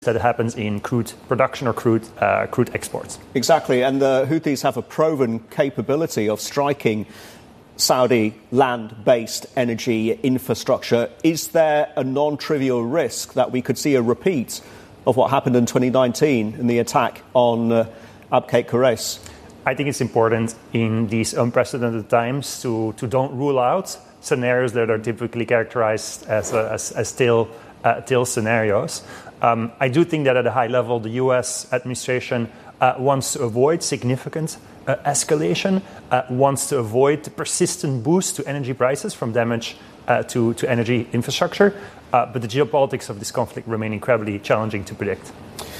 that happens in crude production or crude exports. Exactly, and the Houthis have a proven capability of striking Saudi land-based energy infrastructure. Is there a non-trivial risk that we could see a repeat of what happened in 2019 in the attack on Abqaiq Quraysh? I think it's important in these unprecedented times to don't rule out scenarios that are typically characterized as tail scenarios. I do think that at a high level, the U.S. administration wants to avoid significant escalation, wants to avoid the persistent boost to energy prices from damage to energy infrastructure. But the geopolitics of this conflict remain incredibly challenging to predict.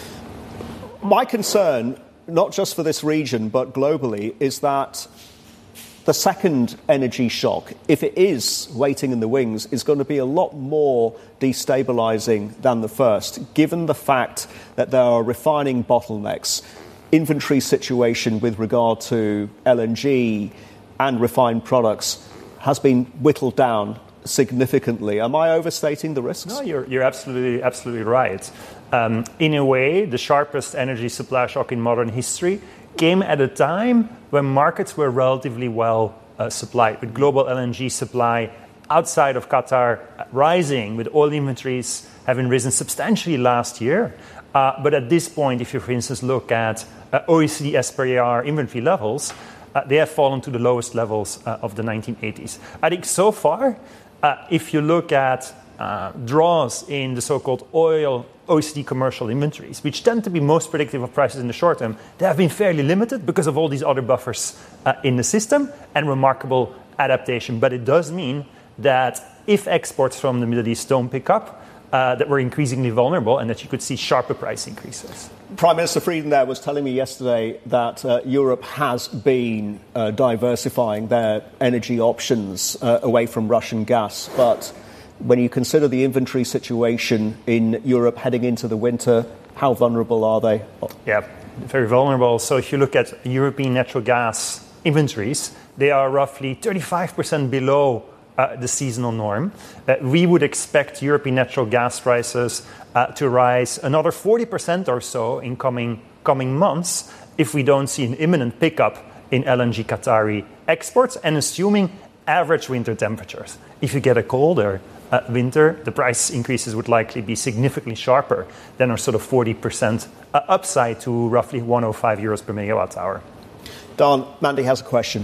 My concern, not just for this region, but globally, is that the second energy shock, if it is waiting in the wings, is going to be a lot more destabilizing than the first, given the fact that there are refining bottlenecks, inventory situation with regard to LNG and refined products has been whittled down significantly. Am I overstating the risks? No, you're absolutely right. In a way, the sharpest energy supply shock in modern history came at a time when markets were relatively well supplied, with global LNG supply outside of Qatar rising, with oil inventories having risen substantially last year. But at this point, if you, for instance, look at OECD SPR inventory levels, they have fallen to the lowest levels of the 1980s. I think so far, if you look at draws in the so-called oil OECD commercial inventories, which tend to be most predictive of prices in the short term, they have been fairly limited because of all these other buffers in the system and remarkable adaptation. But it does mean that if exports from the Middle East don't pick up, that we're increasingly vulnerable and that you could see sharper price increases. Prime Minister Frieden there was telling me yesterday that Europe has been diversifying their energy options away from Russian gas, but when you consider the inventory situation in Europe heading into the winter, how vulnerable are they? Yeah, very vulnerable. So if you look at European natural gas inventories, they are roughly 35% below the seasonal norm. We would expect European natural gas prices to rise another 40% or so in coming months if we don't see an imminent pickup in LNG Qatari exports and assuming average winter temperatures. If you get a colder winter, the price increases would likely be significantly sharper than our sort of 40% upside to roughly 105 euros per megawatt hour. Dan, Mandy has a question.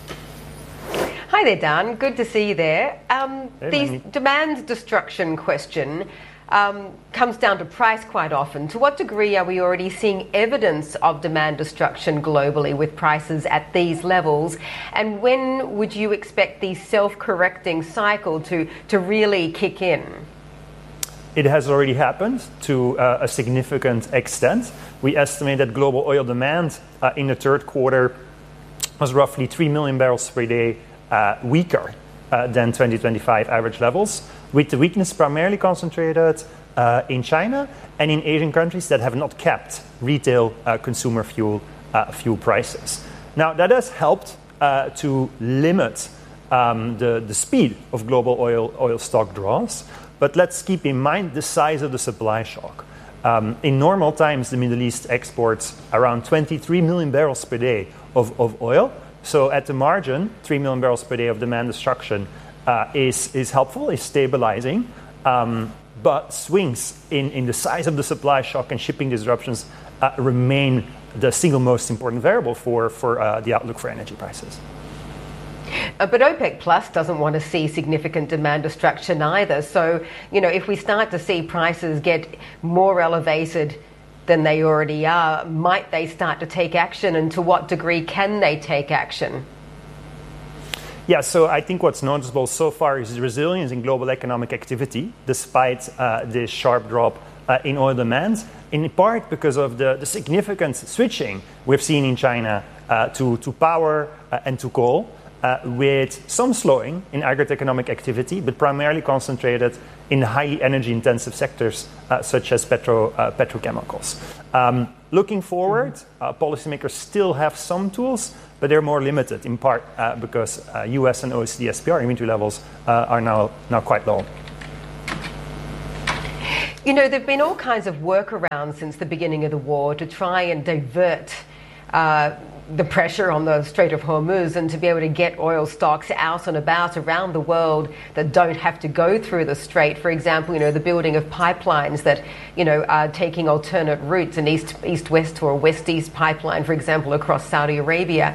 Hi there, Dan. Good to see you there. The demand destruction question comes down to price quite often. To what degree are we already seeing evidence of demand destruction globally with prices at these levels? And when would you expect the self-correcting cycle to really kick in? It has already happened to a significant extent. We estimate that global oil demand in the third quarter was roughly 3 million barrels per day weaker than 2025 average levels, with the weakness primarily concentrated in China and in Asian countries that have not kept retail consumer fuel prices. Now, that has helped to limit the speed of global oil stock draws, but let's keep in mind the size of the supply shock. In normal times, the Middle East exports around 23 million barrels per day of oil. So at the margin, 3 million barrels per day of demand destruction is helpful, is stabilizing. But swings in the size of the supply shock and shipping disruptions remain the single most important variable for the outlook for energy prices. But OPEC Plus doesn't want to see significant demand destruction either. So, if we start to see prices get more elevated than they already are, might they start to take action, and to what degree can they take action? Yeah, so I think what's noticeable so far is the resilience in global economic activity, despite this sharp drop in oil demand, in part because of the significant switching we've seen in China to power and to coal, with some slowing in aggregate economic activity, but primarily concentrated in highly energy-intensive sectors such as petrochemicals. Looking forward, policymakers still have some tools, but they're more limited, in part because US and OECD SPR inventory levels are now quite low. You know, there have been all kinds of workarounds since the beginning of the war to try and divert the pressure on the Strait of Hormuz and to be able to get oil stocks out and about around the world that don't have to go through the strait. For example, you know, the building of pipelines that, you know, are taking alternate routes, an east-west or a west-east pipeline, for example, across Saudi Arabia.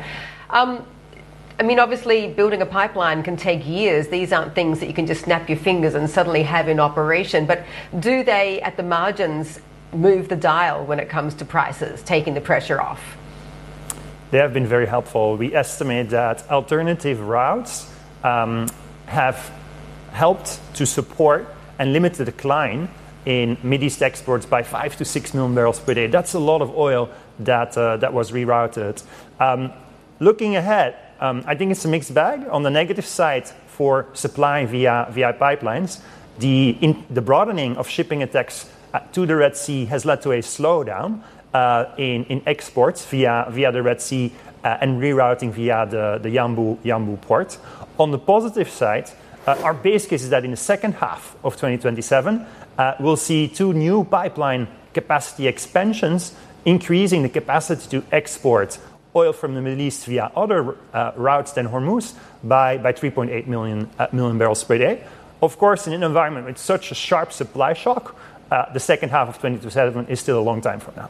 I mean, obviously, building a pipeline can take years. These aren't things that you can just snap your fingers and suddenly have in operation. But do they, at the margins, move the dial when it comes to prices, taking the pressure off? They have been very helpful. We estimate that alternative routes have helped to support and limit the decline in Mideast exports by 5 to 6 million barrels per day. That's a lot of oil that was rerouted. Looking ahead, I think it's a mixed bag. On the negative side, for supply via pipelines, the broadening of shipping attacks to the Red Sea has led to a slowdown in exports via the Red Sea and rerouting via the Yanbu port. On the positive side, our base case is that in the second half of 2027, we'll see 2 new pipeline capacity expansions, increasing the capacity to export oil from the Middle East via other routes than Hormuz by 3.8 million barrels per day. Of course, in an environment with such a sharp supply shock, the second half of 2027 is still a long time from now.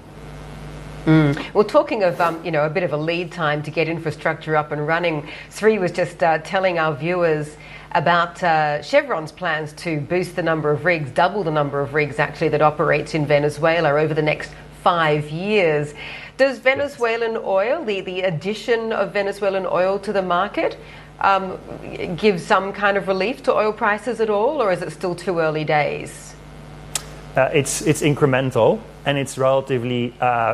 Well, talking of you know, a bit of a lead time to get infrastructure up and running, Sri was just telling our viewers about Chevron's plans to boost the number of rigs, double the number of rigs actually that operates in Venezuela over the next 5 years. Does Venezuelan oil, the addition of Venezuelan oil to the market, give some kind of relief to oil prices at all, or is it still too early days? It's incremental, and it's relatively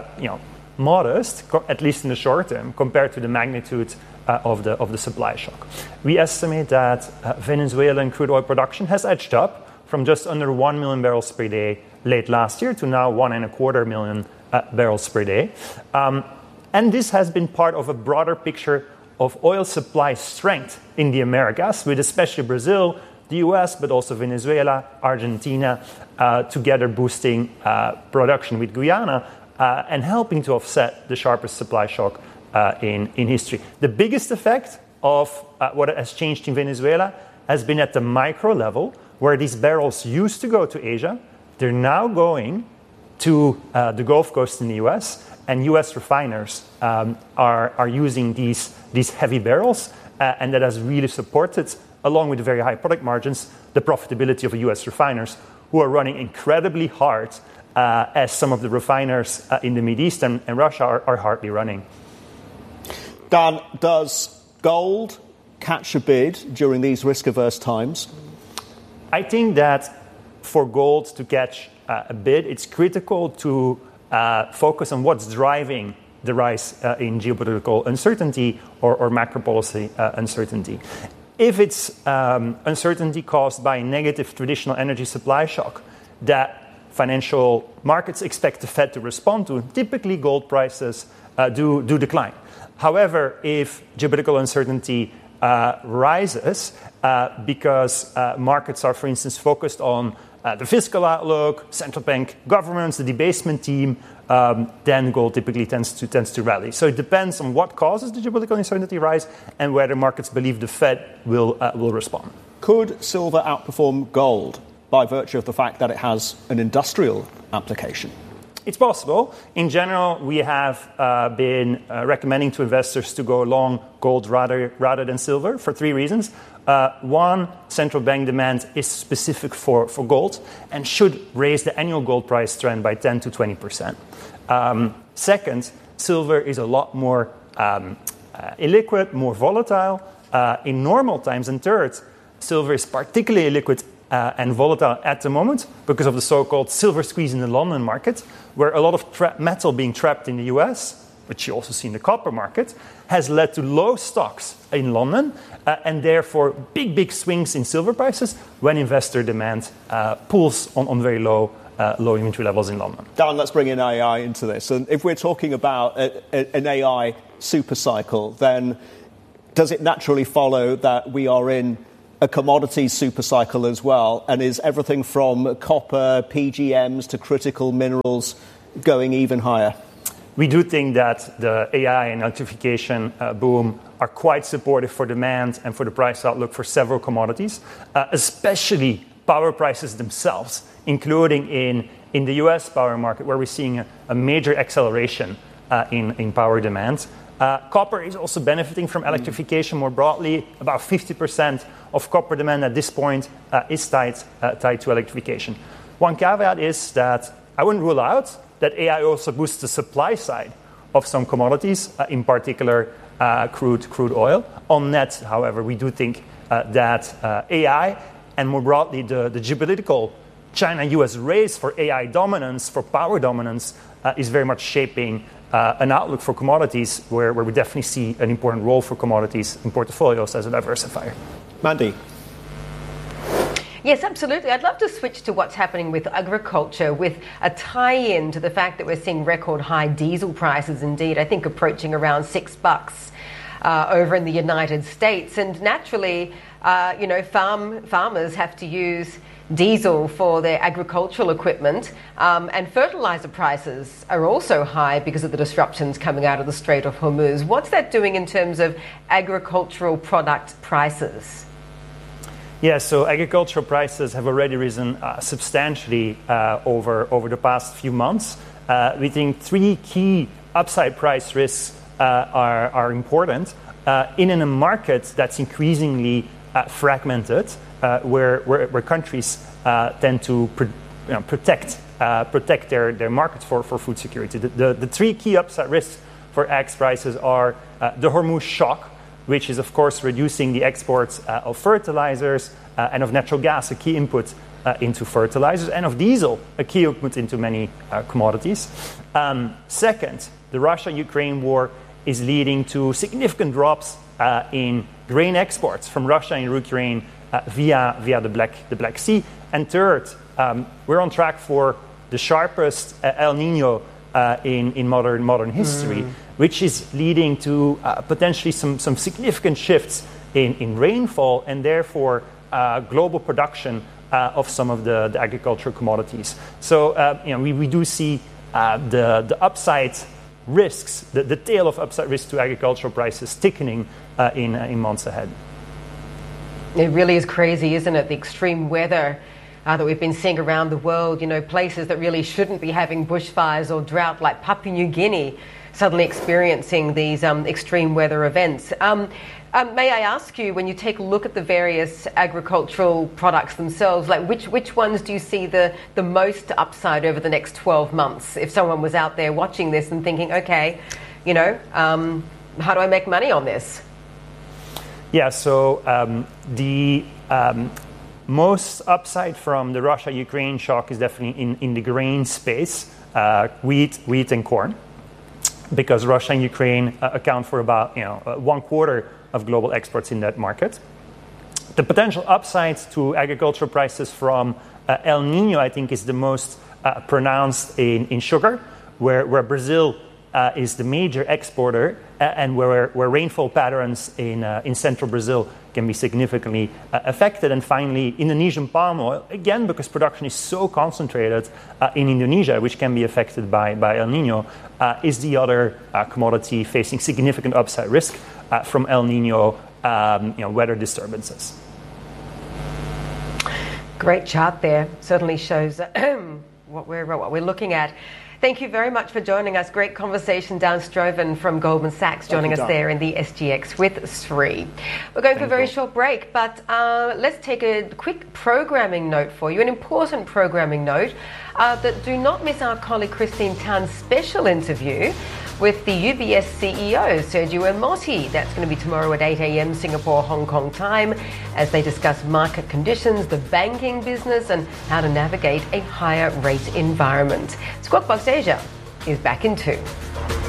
modest, at least in the short term, compared to the magnitude of the supply shock. We estimate that Venezuelan crude oil production has edged up from just under 1 million barrels per day late last year to now 1.25 million barrels per day. And this has been part of a broader picture of oil supply strength in the Americas, with especially Brazil, the US, but also Venezuela, Argentina, together boosting production with Guyana and helping to offset the sharpest supply shock in history. The biggest effect of what has changed in Venezuela has been at the micro level, where these barrels used to go to Asia. They're now going to the Gulf Coast in the US, and US refiners are using these heavy barrels, and that has really supported, along with the very high product margins, the profitability of US refiners, who are running incredibly hard, as some of the refiners in the Mideast and Russia are hardly running. Dan, does gold catch a bid during these risk-averse times? I think that for gold to catch a bid, it's critical to focus on what's driving the rise in geopolitical uncertainty or macro policy uncertainty. If it's uncertainty caused by a negative traditional energy supply shock that financial markets expect the Fed to respond to, typically gold prices do decline. However, if geopolitical uncertainty rises because markets are, for instance, focused on the fiscal outlook, central bank governments, the debasement team, then gold typically tends to rally. So it depends on what causes the geopolitical uncertainty rise and whether markets believe the Fed will respond. Could silver outperform gold by virtue of the fact that it has an industrial application? It's possible. In general, we have been recommending to investors to go long gold rather than silver for 3 reasons. One, central bank demand is specific for gold and should raise the annual gold price trend by 10 to 20%. Second, silver is a lot more illiquid, more volatile in normal times. And third, silver is particularly illiquid and volatile at the moment because of the so-called silver squeeze in the London market, where a lot of metal being trapped in the US, which you also see in the copper market, has led to low stocks in London and therefore big swings in silver prices when investor demand pulls on very low inventory levels in London. Dan, let's bring in AI into this. And if we're talking about an AI super cycle, then does it naturally follow that we are in a commodity super cycle as well? And is everything from copper, PGMs to critical minerals going even higher? We do think that the AI and electrification boom are quite supportive for demand and for the price outlook for several commodities, especially power prices themselves, including in the US power market, where we're seeing a major acceleration in power demand. Copper is also benefiting from electrification more broadly. About 50% of copper demand at this point is tied to electrification. One caveat is that I wouldn't rule out that AI also boosts the supply side of some commodities, in particular crude oil. On net, however, we do think that AI and more broadly the geopolitical China-US race for AI dominance, for power dominance, is very much shaping an outlook for commodities where we definitely see an important role for commodities in portfolios as a diversifier. Mandy. Yes, absolutely. I'd love to switch to what's happening with agriculture, with a tie-in to the fact that we're seeing record high diesel prices, indeed, I think approaching around $6 over in the United States. And naturally, farmers have to use diesel for their agricultural equipment, and fertilizer prices are also high because of the disruptions coming out of the Strait of Hormuz. What's that doing in terms of agricultural product prices? Yeah, so agricultural prices have already risen substantially over the past few months. We think three key upside price risks are important in a market that's increasingly fragmented, where countries tend to protect their markets for food security. The three key upside risks for ag prices are the Hormuz shock, which is, of course, reducing the exports of fertilizers and of natural gas, a key input into fertilizers, and of diesel, a key input into many commodities. Second, the Russia-Ukraine war is leading to significant drops in grain exports from Russia and Ukraine via the Black Sea. And third, we're on track for the sharpest El Nino in modern history, which is leading to potentially some significant shifts in rainfall and therefore global production of some of the agricultural commodities. So we do see the upside risks, the tail of upside risk to agricultural prices thickening in months ahead. It really is crazy, isn't it? The extreme weather that we've been seeing around the world, places that really shouldn't be having bushfires or drought, like Papua New Guinea, suddenly experiencing these extreme weather events. May I ask you, when you take a look at the various agricultural products themselves, like which ones do you see the most upside over the next 12 months? If someone was out there watching this and thinking, okay, how do I make money on this? Yeah, so the most upside from the Russia-Ukraine shock is definitely in the grain space, wheat and corn, because Russia and Ukraine account for about 1/4 of global exports in that market. The potential upsides to agricultural prices from El Nino, I think, is the most pronounced in sugar, where Brazil is the major exporter, and where rainfall patterns in central Brazil can be significantly affected. And finally, Indonesian palm oil, again, because production is so concentrated in Indonesia, which can be affected by El Nino, is the other commodity facing significant upside risk from El Nino weather disturbances. Great chart there. Certainly shows what we're looking at. Thank you very much for joining us. Great conversation. Dan Stroven from Goldman Sachs joining us there in the SGX with Sri. We're going for a very short break, but let's take a quick programming note for you, an important programming note, that do not miss our colleague Christine Tan's special interview with the UBS CEO, Sergio Ermotti. That's going to be tomorrow at 8 a.m. Singapore, Hong Kong time, as they discuss market conditions, the banking business, and how to navigate a higher rate environment. Squawk Box Asia is back in 2.